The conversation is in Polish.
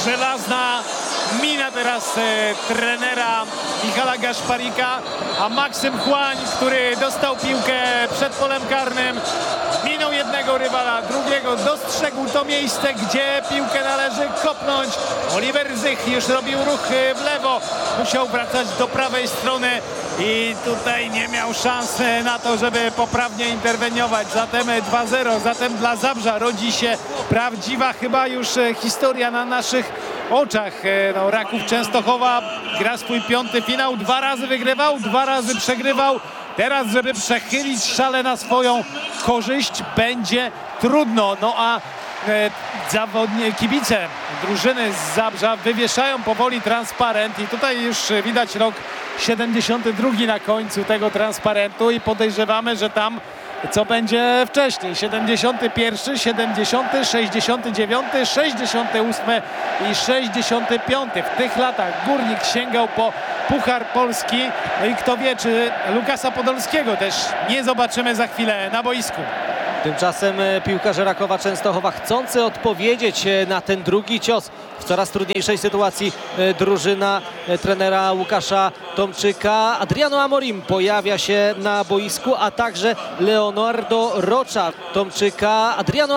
żelazna mina teraz trenera Michala Gaszparika, a Maksym Chłań, który dostał piłkę przed polem karnym, minął jednego rywala, drugiego, dostrzegł to miejsce, gdzie piłkę należy kopnąć. Oliver Zych już robił ruch w lewo, musiał wracać do prawej strony i tutaj nie miał szans na to, żeby poprawnie interweniować. Zatem 2-0, zatem dla Zabrza rodzi się prawdziwa chyba już historia na naszych oczach. No, Raków Częstochowa gra swój 5. finał, 2 razy wygrywał, 2 razy przegrywał. Teraz, żeby przechylić szale na swoją korzyść, będzie trudno. No a kibice drużyny z Zabrza wywieszają powoli transparent i tutaj już widać rok 72 na końcu tego transparentu i podejrzewamy, że tam co będzie wcześniej. 71, 70, 69, 68 i 65. W tych latach Górnik sięgał po Puchar Polski. No i kto wie, czy Lukasa Podolskiego też nie zobaczymy za chwilę na boisku. Tymczasem piłkarze Rakowa Częstochowa, chcący odpowiedzieć na ten drugi cios w coraz trudniejszej sytuacji drużyna trenera Łukasza Tomczyka. Adriano Amorim pojawia się na boisku, a także Leonardo Rocha Tomczyka. Adriano